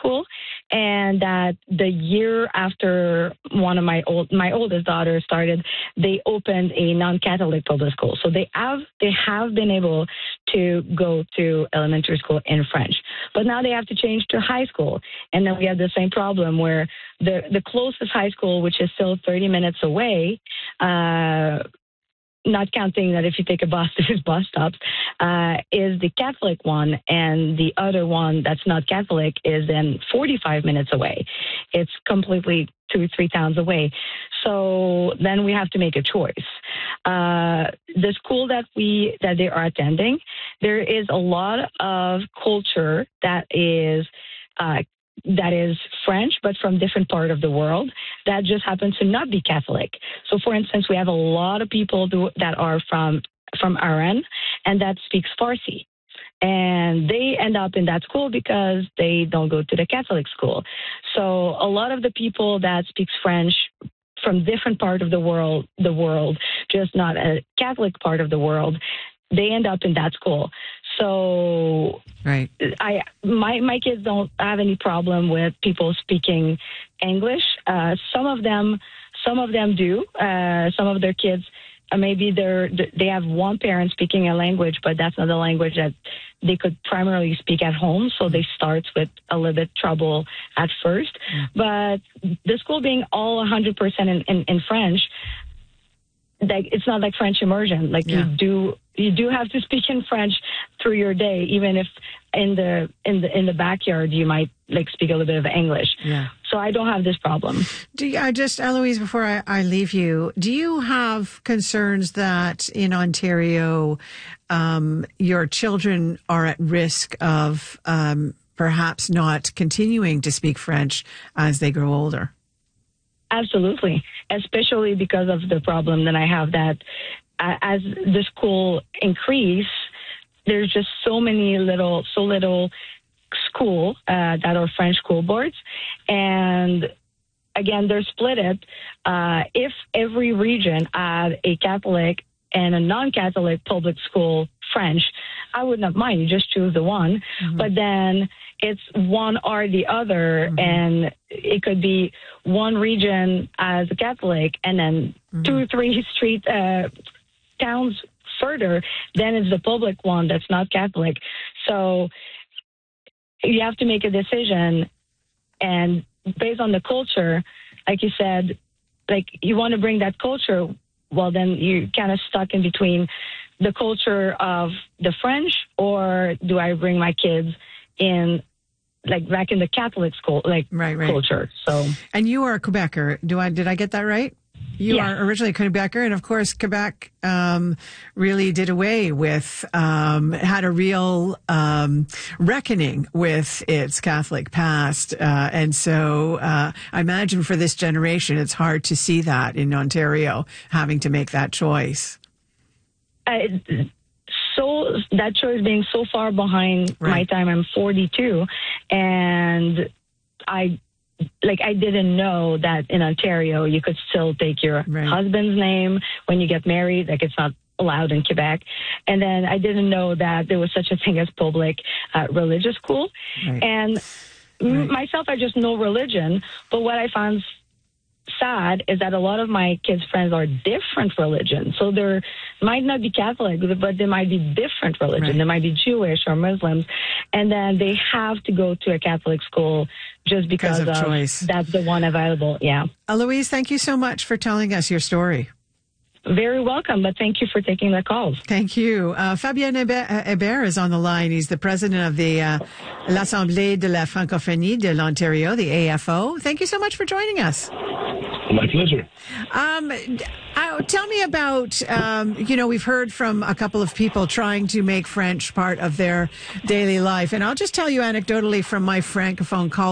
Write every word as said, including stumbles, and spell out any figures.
school, and that the year after one of my old my oldest daughters started, they opened a non-Catholic public school. So they have they have been able to go to elementary school in French, but now they have to change to high school, and then we have the same problem where the the closest high school, which is still thirty minutes away. Uh, Not counting that if you take a bus, there's bus stops, uh, is the Catholic one, and the other one that's not Catholic is then forty-five minutes away. It's completely two, three towns away. So then we have to make a choice. Uh, the school that we that they are attending, there is a lot of culture that is uh, that is French, but from different part of the world that just happens to not be Catholic. So, for instance, we have a lot of people do, that are from from Iran and that speaks Farsi. And they end up in that school because they don't go to the Catholic school. So a lot of the people that speaks French from different part of the world, the world, just not a Catholic part of the world, they end up in that school. So right. I my my kids don't have any problem with people speaking English. Uh, some of them some of them do. Uh, some of their kids uh, maybe they're they have one parent speaking a language, but that's not the language that they could primarily speak at home. So they start with a little bit trouble at first. Mm. But the school being all one hundred percent in, in, in French, like it's not like French immersion. Like yeah. you do, you do have to speak in French through your day, even if in the in the in the backyard you might like speak a little bit of English. Yeah. So I don't have this problem. Do you, I just, Eloise, before I, I leave you, do you have concerns that in Ontario, um, your children are at risk of um, perhaps not continuing to speak French as they grow older? Absolutely, especially because of the problem that I have that uh, as the school increase, there's just so many little, so little school uh, that are French school boards. And again, they're split it. Uh, if every region had a Catholic and a non-Catholic public school French, I would not mind. You just choose the one. Mm-hmm. But then it's one or the other, mm-hmm. and it could be one region as a Catholic and then mm-hmm. two, three street uh, towns further, then it's the public one that's not Catholic. So you have to make a decision, and based on the culture, like you said, like you want to bring that culture, well, then you're kind of stuck in between the culture of the French, or do I bring my kids in, like back in the Catholic school, like right, right. culture? So, and you are a Quebecer. Do I did I get that right? You yeah. are originally a Quebecer, and of course, Quebec um, really did away with, um, had a real um, reckoning with its Catholic past. Uh, and so uh, I imagine for this generation, it's hard to see that in Ontario, having to make that choice. I, so that choice being so far behind right. my time, I'm forty-two, and I like I didn't know that in Ontario you could still take your right. husband's name when you get married. Like it's not allowed in Quebec. And then I didn't know that there was such a thing as public uh, religious school. Right. And right. M- myself, I just know religion. But what I found sad is that a lot of my kids' friends are different religions. So they might not be Catholic, but they might be different religion. Right. They might be Jewish or Muslims. And then they have to go to a Catholic school just because, because of, of choice. That's the one available. Yeah. Eloise, thank you so much for telling us your story. Very welcome, but thank you for taking the calls. Thank you. Uh, Fabien Hébert is on the line. He's the president of the uh, l'Assemblée de la Francophonie de l'Ontario, the A F O. Thank you so much for joining us. My pleasure. Um, uh, tell me about, um, you know, we've heard from a couple of people trying to make French part of their daily life. And I'll just tell you anecdotally from my Francophone call.